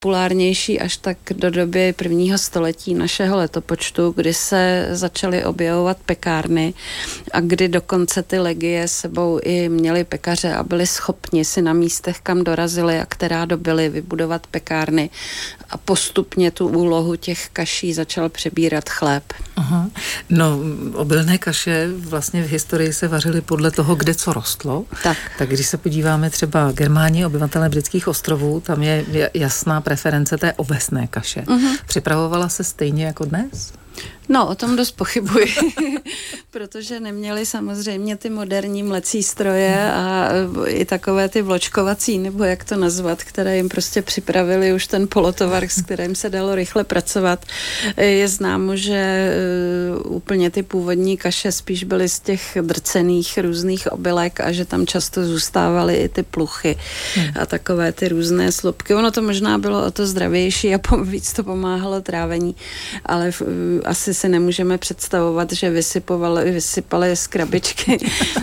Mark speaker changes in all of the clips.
Speaker 1: populárnější až tak do doby prvního století našeho letopočtu, kdy se začaly objevovat pekárny a kdy dokonce ty legie sebou i měli pekaře a byli schopni si na místech, kam dorazili a která dobyli, vybudovat pekárny a postupně tu úlohu těch kaší začal přebírat chléb.
Speaker 2: Aha. No, obilné kaše vlastně v historii se vařily podle toho, kde co rostlo. Tak když se podíváme třeba Germáni, obyvatelé britských ostrovů, tam je jasná preference té ovesné kaše. Připravovala se stejně jako dnes?
Speaker 1: No, o tom dost pochybuji, protože neměli samozřejmě ty moderní mlecí stroje a i takové ty vločkovací, nebo jak to nazvat, které jim prostě připravili už ten polotovar, s kterým se dalo rychle pracovat. Je známo, že úplně ty původní kaše spíš byly z těch drcených různých obilek a že tam často zůstávaly i ty pluchy a takové ty různé slupky. Ono to možná bylo o to zdravější a víc to pomáhalo trávení, ale asi si nemůžeme představovat, že vysypali z krabičky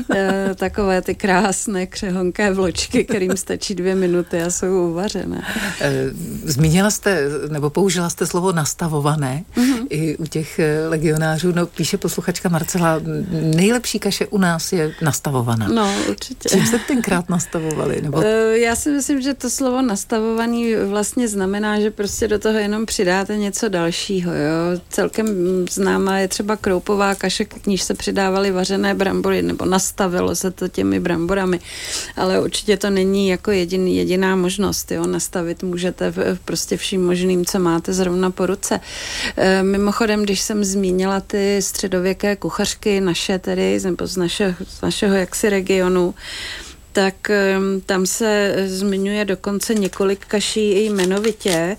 Speaker 1: takové ty krásné křehonké vločky, kterým stačí 2 minuty a jsou uvařené.
Speaker 2: Zmínila jste, nebo použila jste slovo nastavované i u těch legionářů. No, píše posluchačka Marcela, nejlepší kaše u nás je nastavovaná.
Speaker 1: No, určitě.
Speaker 2: Čím se tenkrát nastavovali? Nebo...
Speaker 1: Já si myslím, že to slovo nastavovaný vlastně znamená, že prostě do toho jenom přidáte něco dalšího. Jo? Celkem známá je třeba kroupová kaše, k níž se přidávaly vařené brambory, nebo nastavilo se to těmi bramborami, ale určitě to není jako jediná možnost. Jo? Nastavit můžete prostě vším možným, co máte zrovna po ruce. Mimochodem, když jsem zmínila ty středověké kuchařky naše tedy, nebo z našeho jaksi regionu, tak tam se zmiňuje dokonce několik kaší i jmenovitě,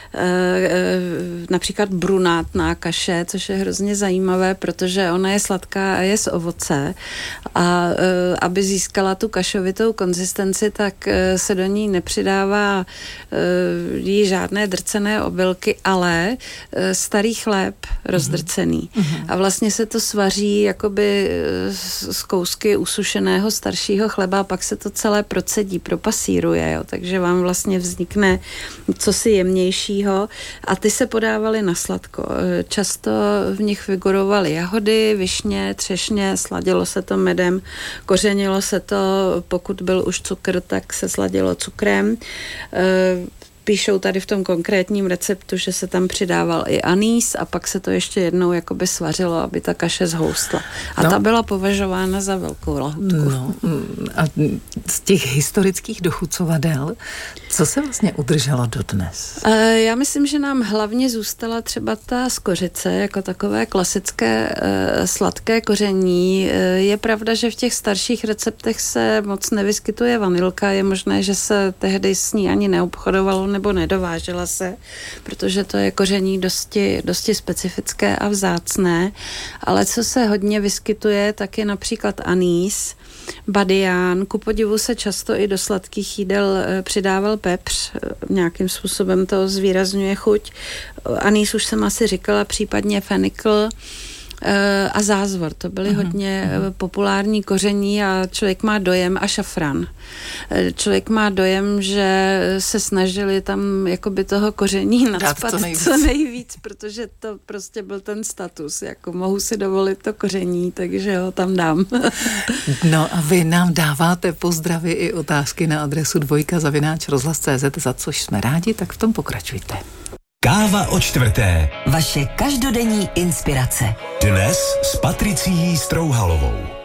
Speaker 1: například brunátná kaše, což je hrozně zajímavé, protože ona je sladká a je z ovoce a aby získala tu kašovitou konzistenci, tak se do ní nepřidává jí žádné drcené obilky, ale starý chléb rozdrcený. A vlastně se to svaří jakoby z kousky usušeného staršího chleba a pak se to celé procedí, propasíruje, jo, takže vám vlastně vznikne cosi jemnější a ty se podávaly na sladko. Často v nich figurovaly jahody, višně, třešně, sladilo se to medem, kořenilo se to, pokud byl už cukr, tak se sladilo cukrem. Píšou tady v tom konkrétním receptu, že se tam přidával i anýs a pak se to ještě jednou jakoby svařilo, aby ta kaše zhoustla. A ta byla považována za velkou lahůdku.
Speaker 2: No, a z těch historických dochucovadel, co se vlastně udrželo dodnes?
Speaker 1: Já myslím, že nám hlavně zůstala třeba ta skořice, jako takové klasické sladké koření. Je pravda, že v těch starších receptech se moc nevyskytuje vanilka. Je možné, že se tehdy s ní ani neobchodovalo nebo nedovážela se, protože to je koření dosti specifické a vzácné. Ale co se hodně vyskytuje, tak je například anýs, badián. Ku podivu se často i do sladkých jídel přidával pepř. Nějakým způsobem to zvýrazňuje chuť. Anýs už jsem asi říkala, případně fenikl a zázvor. To byly hodně populární koření a člověk má dojem, a šafran. Člověk má dojem, že se snažili tam jakoby toho koření nacpat co nejvíc, protože to prostě byl ten status, jako mohu si dovolit to koření, takže ho tam dám.
Speaker 2: No a vy nám dáváte pozdravy i otázky na adresu dvojka@rozhlas.cz, za což jsme rádi, tak v tom pokračujte.
Speaker 3: Káva o čtvrté.
Speaker 4: Vaše každodenní inspirace.
Speaker 3: Dnes s Patricií Strouhalovou.